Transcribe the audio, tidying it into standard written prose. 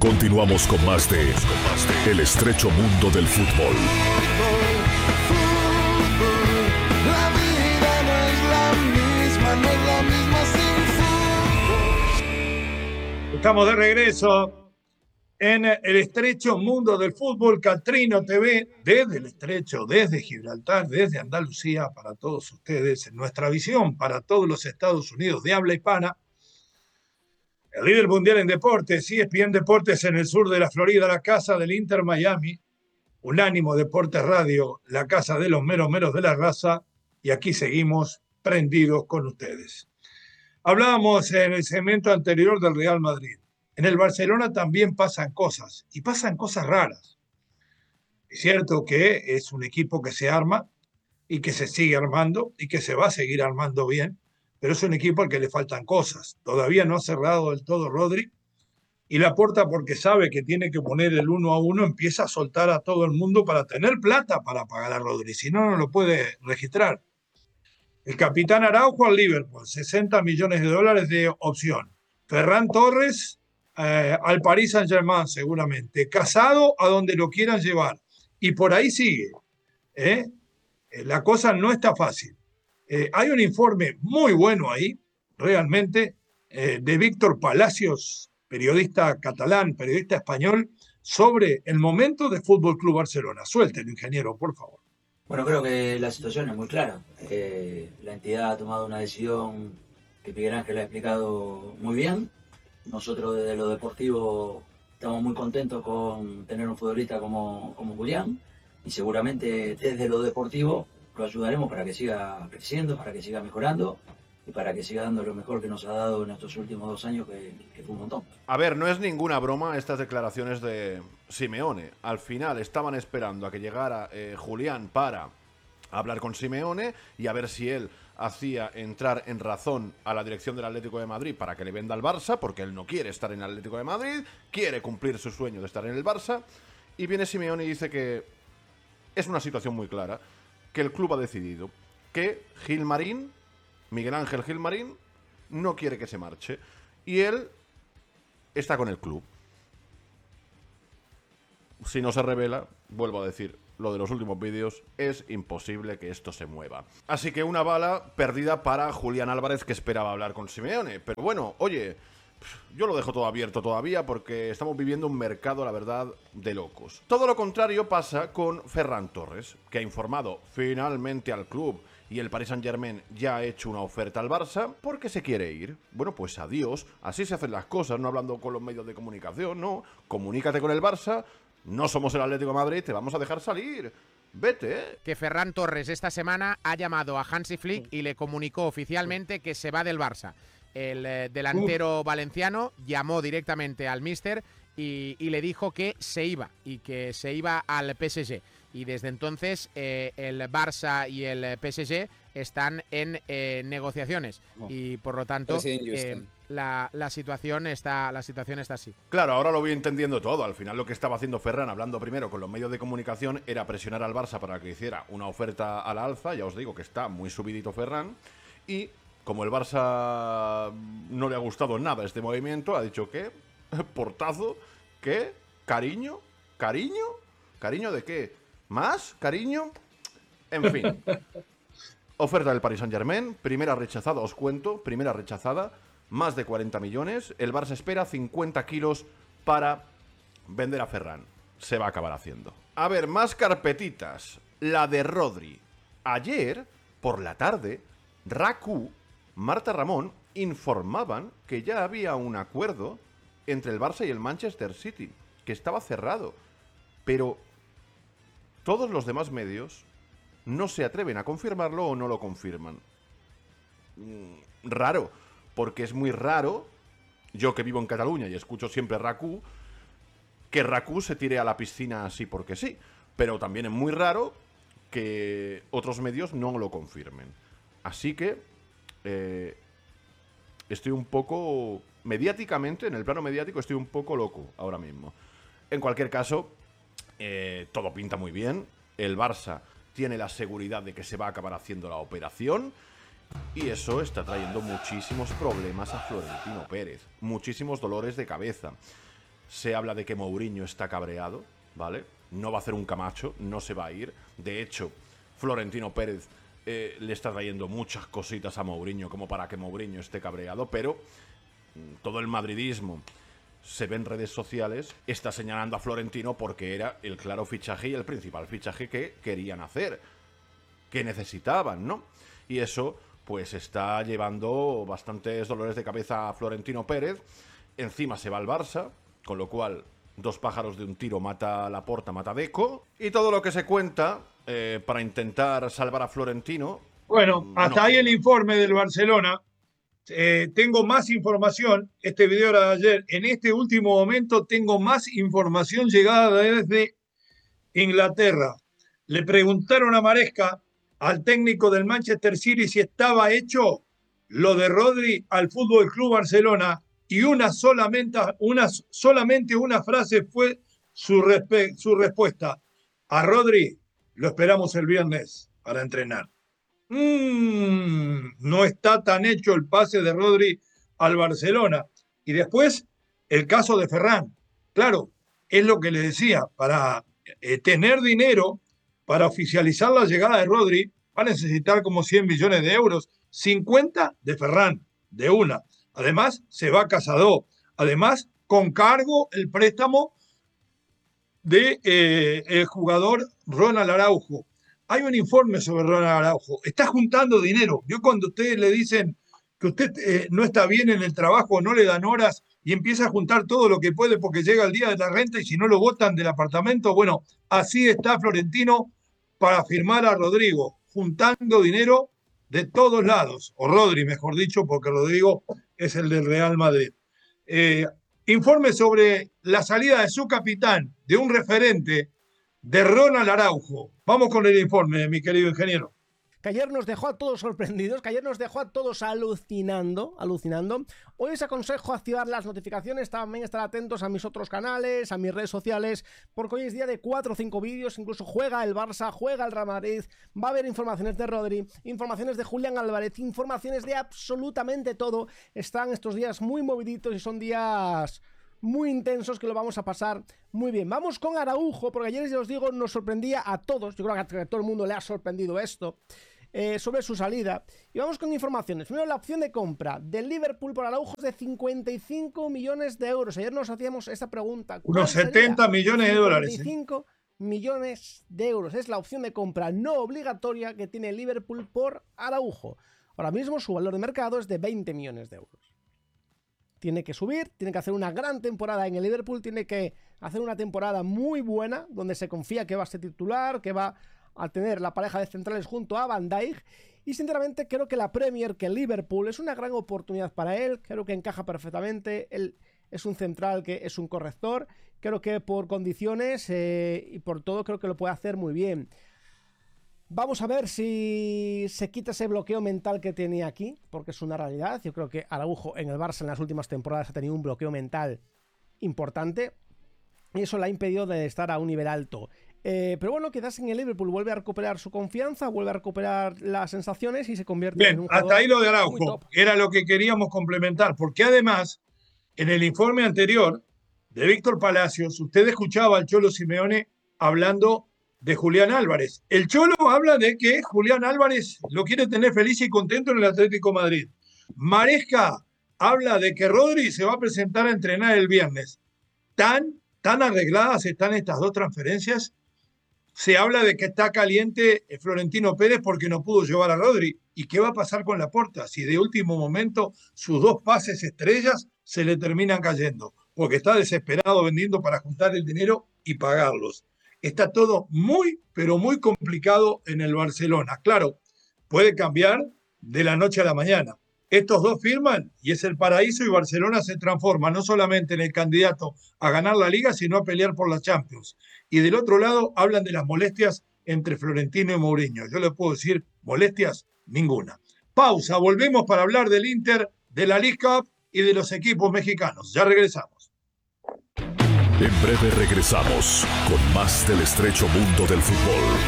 Continuamos con más de El estrecho mundo del fútbol. La vida no es la misma sin fútbol. Estamos de regreso en el estrecho mundo del fútbol. Catrino TV, desde el estrecho, desde Gibraltar, desde Andalucía, para todos ustedes, en nuestra visión para todos los Estados Unidos de habla hispana. El líder mundial en deportes, ESPN Deportes en el sur de la Florida, la casa del Inter Miami, Unánimo Deportes Radio, la casa de los meros de la raza, y aquí seguimos prendidos con ustedes. Hablábamos en el segmento anterior del Real Madrid. En el Barcelona también pasan cosas, y pasan cosas raras. Es cierto que es un equipo que se arma y que se sigue armando y que se va a seguir armando bien, pero es un equipo al que le faltan cosas. Todavía no ha cerrado del todo Rodri, y Laporta, porque sabe que tiene que poner el 1-1, empieza a soltar a todo el mundo para tener plata para pagar a Rodri, si no, no lo puede registrar. El capitán Araujo al Liverpool, 60 millones de dólares de opción. Ferran Torres al Paris Saint-Germain, seguramente. Casado a donde lo quieran llevar. Y por ahí sigue. La cosa no está fácil. Hay un informe muy bueno ahí, realmente, de Víctor Palacios, periodista catalán, periodista español, sobre el momento de Fútbol Club Barcelona. Suéltelo, ingeniero, por favor. Bueno, creo que la situación es muy clara. La entidad ha tomado una decisión que Miguel Ángel ha explicado muy bien. Nosotros desde lo deportivo estamos muy contentos con tener un futbolista como Julián, y seguramente desde lo deportivo lo ayudaremos para que siga creciendo, para que siga mejorando y para que siga dando lo mejor que nos ha dado en estos últimos 2 años, que fue un montón. A ver, no es ninguna broma estas declaraciones de Simeone. Al final estaban esperando a que llegara Julián para hablar con Simeone y a ver si él hacía entrar en razón a la dirección del Atlético de Madrid para que le venda al Barça, porque él no quiere estar en el Atlético de Madrid, quiere cumplir su sueño de estar en el Barça, y viene Simeone y dice que es una situación muy clara, que el club ha decidido que Gilmarín, Miguel Ángel Gilmarín, no quiere que se marche, y él está con el club. Si no se revela, vuelvo a decir lo de los últimos vídeos, es imposible que esto se mueva. Así que una bala perdida para Julián Álvarez, que esperaba hablar con Simeone. Pero bueno, oye, yo lo dejo todo abierto todavía porque estamos viviendo un mercado, la verdad, de locos. Todo lo contrario pasa con Ferran Torres, que ha informado finalmente al club y el Paris Saint-Germain ya ha hecho una oferta al Barça porque se quiere ir. Bueno, pues adiós, así se hacen las cosas, no hablando con los medios de comunicación, no. Comunícate con el Barça, no somos el Atlético de Madrid, te vamos a dejar salir. Vete. Que Ferran Torres esta semana ha llamado a Hansi Flick y le comunicó oficialmente que se va del Barça. El delantero valenciano llamó directamente al míster y le dijo que se iba, y que se iba al PSG. Y desde entonces el Barça y el PSG están en negociaciones. Y por lo tanto la situación está así. Claro, ahora lo voy entendiendo todo. Al final lo que estaba haciendo Ferran, hablando primero con los medios de comunicación, era presionar al Barça para que hiciera una oferta a la alza. Ya os digo que está muy subidito Ferran. Y como el Barça no le ha gustado nada este movimiento, ha dicho que portazo, que cariño de qué, más cariño, en fin. Oferta del Paris Saint-Germain, primera rechazada, os cuento, primera rechazada, más de 40 millones. El Barça espera 50 kilos para vender a Ferran. Se va a acabar haciendo. A ver, más carpetitas. La de Rodri. Ayer, por la tarde, Raku, Marta Ramón, informaban que ya había un acuerdo entre el Barça y el Manchester City, que estaba cerrado. Pero todos los demás medios no se atreven a confirmarlo o no lo confirman. Raro, porque es muy raro, yo que vivo en Cataluña y escucho siempre Raku, que Raku se tire a la piscina así porque sí. Pero también es muy raro que otros medios no lo confirmen. Así que estoy un poco, mediáticamente, en el plano mediático, estoy un poco loco ahora mismo. En cualquier caso, todo pinta muy bien. El Barça tiene la seguridad de que se va a acabar haciendo la operación, y eso está trayendo muchísimos problemas a Florentino Pérez, muchísimos dolores de cabeza. se habla de que Mourinho está cabreado, ¿vale? No va a hacer un Camacho, no se va a ir. De hecho, Florentino Pérez le está trayendo muchas cositas a Mourinho como para que Mourinho esté cabreado, pero todo el madridismo se ve en redes sociales, está señalando a Florentino porque era el claro fichaje y el principal fichaje que querían hacer, que necesitaban, ¿no? Y eso pues está llevando bastantes dolores de cabeza a Florentino Pérez. Encima se va al Barça, con lo cual 2 pájaros de un tiro, mata a Laporta, mata a Deco. Y todo lo que se cuenta para intentar salvar a Florentino. Bueno, hasta ahí el informe del Barcelona. Tengo más información. Este video era de ayer. En este último momento tengo más información llegada desde Inglaterra. Le preguntaron a Maresca, al técnico del Manchester City, si estaba hecho lo de Rodri al Fútbol Club Barcelona, y solamente una frase fue su respuesta: a Rodri lo esperamos el viernes para entrenar. No está tan hecho el pase de Rodri al Barcelona. Y después el caso de Ferran. Claro, es lo que le decía, para tener dinero para oficializar la llegada de Rodri va a necesitar como 100 millones de euros, 50 de Ferran, de una. Además, se va Casado. Además, con cargo el préstamo de el jugador Ronald Araujo. Hay un informe sobre Ronald Araujo. Está juntando dinero. Yo cuando ustedes le dicen que usted no está bien en el trabajo, no le dan horas y empieza a juntar todo lo que puede porque llega el día de la renta y si no lo botan del apartamento, bueno, así está Florentino para firmar a Rodrigo, juntando dinero de todos lados, o Rodri, mejor dicho, porque Rodrigo es el del Real Madrid. Informe sobre la salida de su capitán, de un referente, de Ronald Araujo. Vamos con el informe, mi querido ingeniero. Que ayer nos dejó a todos sorprendidos, que ayer nos dejó a todos alucinando. Hoy os aconsejo activar las notificaciones, también estar atentos a mis otros canales, a mis redes sociales, porque hoy es día de 4 o 5 vídeos, incluso juega el Barça, juega el Real Madrid, va a haber informaciones de Rodri, informaciones de Julián Álvarez, informaciones de absolutamente todo. Están estos días muy moviditos y son días muy intensos que lo vamos a pasar muy bien. Vamos con Araujo, porque ayer, ya os digo, nos sorprendía a todos. Yo creo que a todo el mundo le ha sorprendido esto. Sobre su salida. Y vamos con informaciones. Primero, la opción de compra del Liverpool por Araujo es de 55 millones de euros. Ayer nos hacíamos esta pregunta. Unos 70 millones de dólares. 55 millones de euros. Es la opción de compra no obligatoria que tiene el Liverpool por Araujo. Ahora mismo su valor de mercado es de 20 millones de euros. Tiene que subir, tiene que hacer una gran temporada en el Liverpool, tiene que hacer una temporada muy buena, donde se confía que va a ser titular, que va a tener la pareja de centrales junto a Van Dijk. Y sinceramente creo que la Premier, que el Liverpool, es una gran oportunidad para él. Creo que encaja perfectamente. Él es un central que es un corrector. Creo que por condiciones y por todo creo que lo puede hacer muy bien. Vamos a ver si se quita ese bloqueo mental que tenía aquí, porque es una realidad. Yo creo que Araujo en el Barça en las últimas temporadas ha tenido un bloqueo mental importante y eso le ha impedido de estar a un nivel alto. Pero bueno, quizás en el Liverpool vuelve a recuperar su confianza, vuelve a recuperar las sensaciones y se convierte en un jugador. Hasta ahí lo de Araujo, era lo que queríamos complementar, porque además, en el informe anterior de Víctor Palacios, usted escuchaba al Cholo Simeone hablando de Julián Álvarez. El Cholo habla de que Julián Álvarez lo quiere tener feliz y contento en el Atlético de Madrid. Maresca habla de que Rodri se va a presentar a entrenar el viernes. ¿Tan arregladas están estas dos transferencias? Se habla de que está caliente Florentino Pérez porque no pudo llevar a Rodri. ¿Y qué va a pasar con Laporta si de último momento sus 2 pases estrellas se le terminan cayendo? Porque está desesperado vendiendo para juntar el dinero y pagarlos. Está todo muy, pero muy complicado en el Barcelona. Claro, puede cambiar de la noche a la mañana. Estos dos firman y es el paraíso y Barcelona se transforma no solamente en el candidato a ganar la Liga, sino a pelear por la Champions. Y del otro lado hablan de las molestias entre Florentino y Mourinho. Yo le puedo decir, molestias, ninguna. Pausa, volvemos para hablar del Inter, de la League Cup y de los equipos mexicanos. Ya regresamos. En breve regresamos con más del estrecho mundo del fútbol.